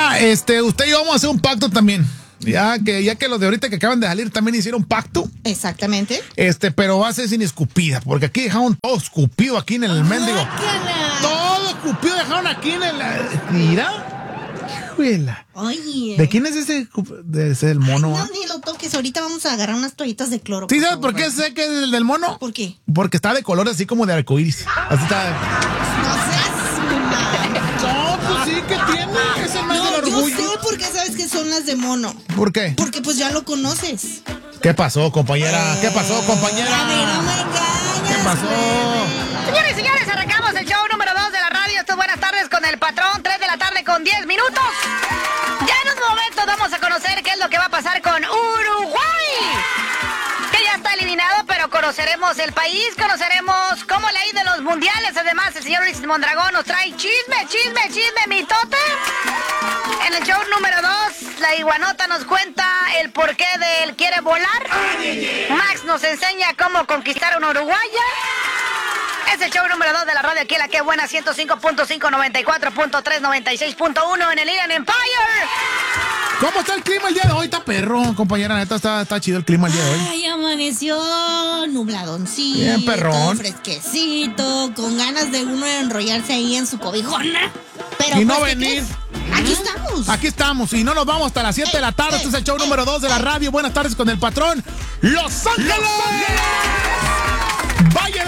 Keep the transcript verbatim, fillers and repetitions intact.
Oiga, este, usted y yo vamos a hacer un pacto también. Ya que, ya que los de ahorita que acaban de salir también hicieron pacto. Exactamente. Este, pero va a ser sin escupida, porque aquí dejaron todo escupido aquí en el mendigo. Guácala. Todo escupido dejaron aquí en el. Mira. Híjole. Oye. ¿De quién es ese? De ese del mono. Ay, ¿ah? no, ni lo toques. Ahorita vamos a agarrar unas toallitas de cloro. ¿Sí sabes por qué sé que es el del mono? ¿Por qué? Porque está de color así como de arcoíris. Así está. No seas mal. No, pues sí, ¿qué tiene? Es el mes No, del yo orgullo. sé por qué sabes que son las de mono. ¿Por qué? Porque pues ya lo conoces. ¿Qué pasó, compañera? ¿Qué pasó, compañera? A mí no me engañas. ¿Qué pasó? Señores y señores, arrancamos el show número dos de la radio. Esto es Buenas Tardes con el Patrón, tres de la tarde con diez minutos. Ya en un momento vamos a conocer qué es lo que va a pasar con Uruguay, que ya está eliminado, pero conoceremos el país, conoceremos cómo le ha ido en los mundiales. Además, el señor Ulises Mondragón nos trae chisme, chisme, chisme, mitote. En el show número dos, la iguanota nos cuenta el porqué de él quiere volar. Max nos enseña cómo conquistar a una uruguaya. Es el show número dos de la radio aquí en la que buena ciento cinco punto cinco, noventa y cuatro punto tres, noventa y seis punto uno en el Iran Empire. ¿Cómo está el clima el día de hoy? Está perro, compañera, neta, está, está chido el clima el día de hoy. Ay, amaneció nubladoncito. Bien, perrón. Fresquecito, con ganas de uno enrollarse ahí en su cobijona. Pero Y no pues, ¿qué venir. crees? Aquí estamos. Aquí estamos y no nos vamos hasta las siete de la tarde. Este es el show número dos de la radio. Buenas tardes con el Patrón. ¡Los Ángeles! ¡Valle de